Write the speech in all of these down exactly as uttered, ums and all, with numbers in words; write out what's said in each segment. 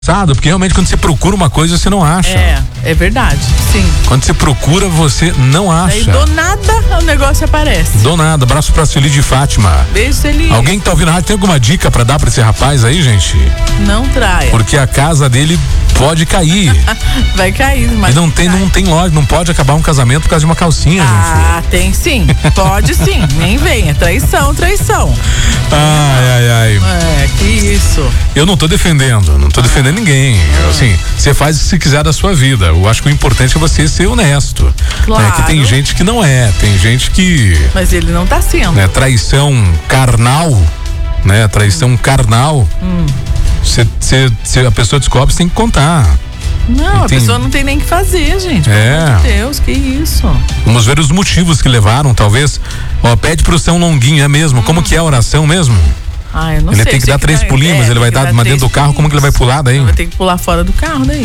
Porque realmente quando você procura uma coisa, você não acha. É, é verdade, sim. Quando você procura, você não acha. Aí do nada o negócio aparece. Do nada. Abraço pra Sueli de Fátima. Beijo, Sueli. Alguém que tá ouvindo a rádio tem alguma dica pra dar pra esse rapaz aí, gente? Não traia. Porque a casa dele pode cair. Vai cair, mas. E não tem, não tem lógica, não pode acabar um casamento por causa de uma calcinha, ah, gente. tem sim. Pode sim. Nem venha. Traição, traição. Ai, ai, ai. É, que isso. Eu não tô defendendo, não tô defendendo ninguém. Ah. Assim, você faz o que você quiser da sua vida. Eu acho que o importante é você ser honesto. Claro. É que tem gente que não é, tem gente que. Mas ele não tá sendo. Né, traição carnal, né? Traição hum. carnal. Se hum. a pessoa descobre, você tem que contar. Não, tem... a pessoa não tem nem o que fazer, gente. É. Pelo amor de Deus, que isso. Vamos ver os motivos que levaram, talvez. Ó, pede pro São Longuinho, é mesmo? Hum. Como que é a oração mesmo? Ah, eu não ele sei. tem que dar três que pulinhos, é, mas ele vai dar, dar mas dentro do carro, como que ele vai pular daí? Vai ter que pular fora do carro daí.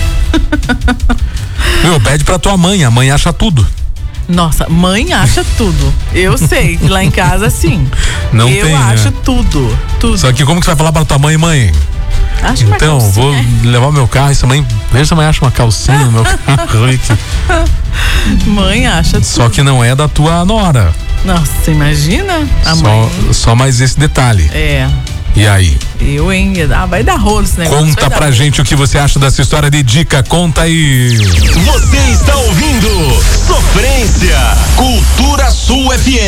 Meu, pede pra tua mãe, a mãe acha tudo. Nossa, mãe acha tudo. Eu sei, que lá em casa sim. Não eu tem, acho né? tudo, tudo. Só que como que você vai falar pra tua mãe, mãe? Acho então, vou levar o meu carro e sua mãe, veja se a mãe acha uma calcinha no meu carro. Mãe acha tudo. Só que não é da tua nora. Nossa, imagina a só, mãe. Só mais esse detalhe. É. E aí? Eu, hein? Ah, vai dar rolo esse negócio. Conta pra rolo. gente o que você acha dessa história de dica. Conta aí. Você está ouvindo Sofrência Cultura Sul F M.